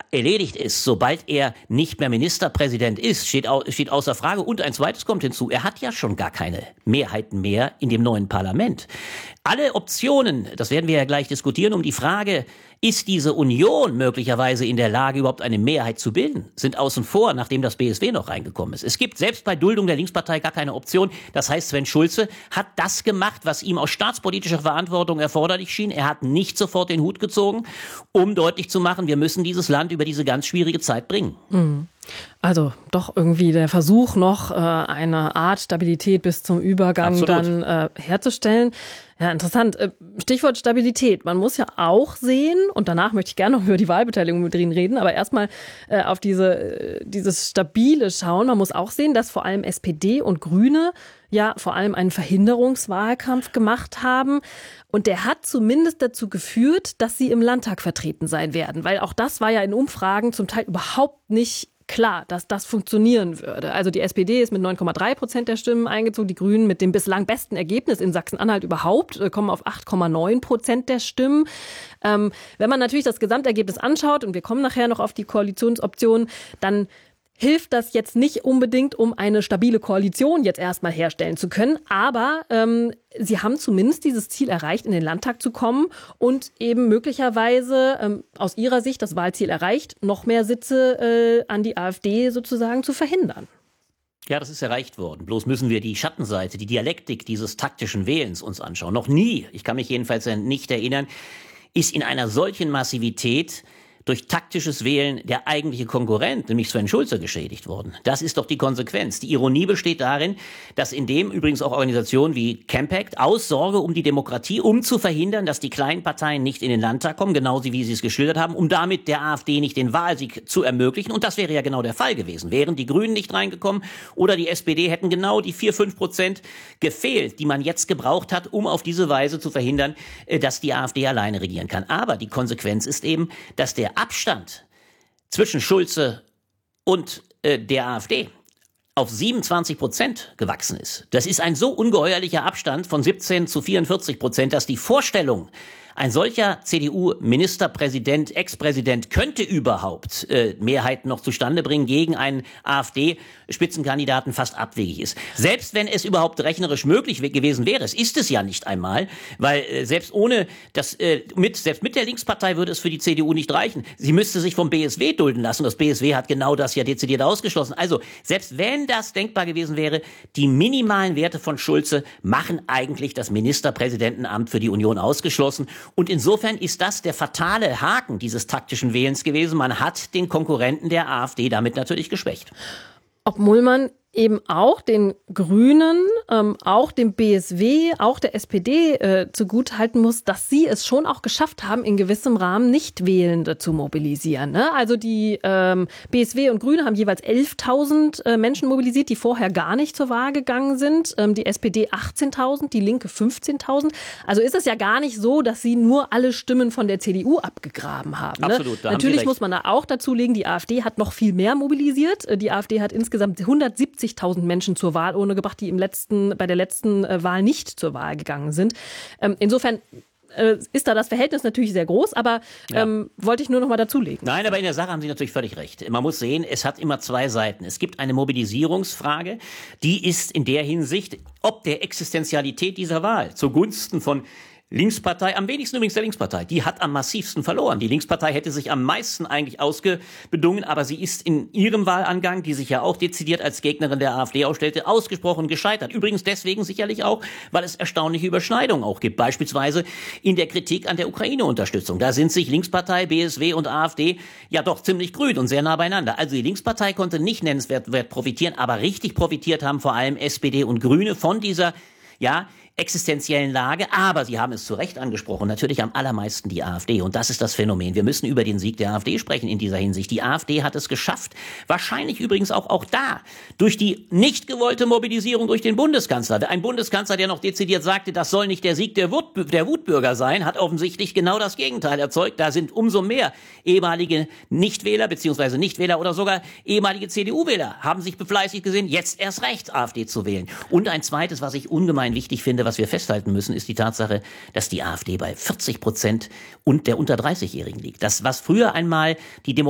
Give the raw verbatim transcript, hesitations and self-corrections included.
erledigt ist, sobald er nicht mehr Ministerpräsident ist, steht, au steht außer Frage. Und ein zweites kommt hinzu, er hat ja schon gar keine Mehrheiten mehr in dem neuen Parlament. Alle Optionen, das werden wir ja gleich diskutieren, um die Frage, ist diese Union möglicherweise in der Lage, überhaupt eine Mehrheit zu bilden, sind außen vor, nachdem das B S W noch reingekommen ist. Es gibt selbst bei Duldung der Linkspartei gar keine Option. Das heißt, Sven Schulze hat das gemacht, was ihm aus staatspolitischer Verantwortung erforderlich schien. Er hat nicht sofort den Hut gezogen, um deutlich zu machen, wir müssen dieses Land über diese ganz schwierige Zeit bringen. Mhm. Also doch irgendwie der Versuch noch, äh, eine Art Stabilität bis zum Übergang Absolut. dann äh, herzustellen. Ja, interessant. Stichwort Stabilität. Man muss ja auch sehen, und danach möchte ich gerne noch über die Wahlbeteiligung mit denen reden, aber erstmal äh, auf diese, äh, dieses Stabile schauen. Man muss auch sehen, dass vor allem S P D und Grüne ja vor allem einen Verhinderungswahlkampf gemacht haben. Und der hat zumindest dazu geführt, dass sie im Landtag vertreten sein werden. Weil auch das war ja in Umfragen zum Teil überhaupt nicht klar, dass das funktionieren würde. Also die S P D ist mit neun Komma drei Prozent der Stimmen eingezogen, die Grünen mit dem bislang besten Ergebnis in Sachsen-Anhalt überhaupt, kommen auf acht Komma neun Prozent der Stimmen. Ähm, wenn man natürlich das Gesamtergebnis anschaut, und wir kommen nachher noch auf die Koalitionsoptionen, dann hilft das jetzt nicht unbedingt, um eine stabile Koalition jetzt erstmal herstellen zu können. Aber ähm, sie haben zumindest dieses Ziel erreicht, in den Landtag zu kommen und eben möglicherweise ähm, aus ihrer Sicht das Wahlziel erreicht, noch mehr Sitze äh, an die AfD sozusagen zu verhindern. Ja, das ist erreicht worden. Bloß müssen wir die Schattenseite, die Dialektik dieses taktischen Wählens uns anschauen. Noch nie, ich kann mich jedenfalls nicht erinnern, ist in einer solchen Massivität durch taktisches Wählen der eigentliche Konkurrent, nämlich Sven Schulze, geschädigt worden. Das ist doch die Konsequenz. Die Ironie besteht darin, dass in dem übrigens auch Organisationen wie Campact aus Sorge um die Demokratie, um zu verhindern, dass die kleinen Parteien nicht in den Landtag kommen, genauso wie sie es geschildert haben, um damit der AfD nicht den Wahlsieg zu ermöglichen. Und das wäre ja genau der Fall gewesen. Wären die Grünen nicht reingekommen oder die S P D, hätten genau die vier, fünf Prozent gefehlt, die man jetzt gebraucht hat, um auf diese Weise zu verhindern, dass die AfD alleine regieren kann. Aber die Konsequenz ist eben, dass der Abstand zwischen Schulze und äh, der AfD auf siebenundzwanzig Prozent gewachsen ist. Das ist ein so ungeheuerlicher Abstand von siebzehn zu vierundvierzig Prozent, dass die Vorstellung, ein solcher C D U-Ministerpräsident, Ex-Präsident könnte überhaupt äh, Mehrheiten noch zustande bringen gegen einen AfD-Spitzenkandidaten fast abwegig ist. Selbst wenn es überhaupt rechnerisch möglich gewesen wäre, es ist es ja nicht einmal, weil äh, selbst ohne das, äh, mit, selbst mit der Linkspartei würde es für die C D U nicht reichen. Sie müsste sich vom B S W dulden lassen. Das B S W hat genau das ja dezidiert ausgeschlossen. Also selbst wenn das denkbar gewesen wäre, die minimalen Werte von Schulze machen eigentlich das Ministerpräsidentenamt für die Union ausgeschlossen. Und insofern ist das der fatale Haken dieses taktischen Wählens gewesen. Man hat den Konkurrenten der AfD damit natürlich geschwächt. Ob Mullmann eben auch den Grünen, ähm, auch dem B S W, auch der S P D äh, zugutehalten muss, dass sie es schon auch geschafft haben, in gewissem Rahmen Nichtwählende zu mobilisieren. Ne? Also die ähm, B S W und Grüne haben jeweils elftausend äh, Menschen mobilisiert, die vorher gar nicht zur Wahl gegangen sind. Ähm, die S P D achtzehntausend, die Linke fünfzehntausend. Also ist es ja gar nicht so, dass sie nur alle Stimmen von der C D U abgegraben haben. Ne? Absolut, da Natürlich haben Sie muss man da auch dazulegen, die AfD hat noch viel mehr mobilisiert. Die AfD hat insgesamt hundertsiebzigtausend Menschen zur Wahlurne gebracht, die im letzten, bei der letzten äh, Wahl nicht zur Wahl gegangen sind. Ähm, insofern äh, ist da das Verhältnis natürlich sehr groß, aber ähm, ja. wollte ich nur noch mal dazulegen. Nein, aber in der Sache haben Sie natürlich völlig recht. Man muss sehen, es hat immer zwei Seiten. Es gibt eine Mobilisierungsfrage, die ist in der Hinsicht, ob der Existenzialität dieser Wahl zugunsten von Linkspartei, am wenigsten übrigens der Linkspartei, die hat am massivsten verloren. Die Linkspartei hätte sich am meisten eigentlich ausgebedungen, aber sie ist in ihrem Wahlangang, die sich ja auch dezidiert als Gegnerin der AfD ausstellte, ausgesprochen gescheitert. Übrigens deswegen sicherlich auch, weil es erstaunliche Überschneidungen auch gibt. Beispielsweise in der Kritik an der Ukraine-Unterstützung. Da sind sich Linkspartei, B S W und AfD ja doch ziemlich grün und sehr nah beieinander. Also die Linkspartei konnte nicht nennenswert profitieren, aber richtig profitiert haben vor allem S P D und Grüne von dieser, ja, existenziellen Lage, aber Sie haben es zu Recht angesprochen, natürlich am allermeisten die AfD. Und das ist das Phänomen. Wir müssen über den Sieg der AfD sprechen in dieser Hinsicht. Die AfD hat es geschafft, wahrscheinlich übrigens auch, auch da, durch die nicht gewollte Mobilisierung durch den Bundeskanzler. Ein Bundeskanzler, der noch dezidiert sagte, das soll nicht der Sieg der, Wut, der Wutbürger sein, hat offensichtlich genau das Gegenteil erzeugt. Da sind umso mehr ehemalige Nichtwähler beziehungsweise Nichtwähler oder sogar ehemalige C D U-Wähler haben sich befleißigt gesehen, jetzt erst recht AfD zu wählen. Und ein zweites, was ich ungemein wichtig finde, was wir festhalten müssen, ist die Tatsache, dass die AfD bei vierzig Prozent und der unter dreißig-Jährigen liegt. Das, was früher einmal die Demokratie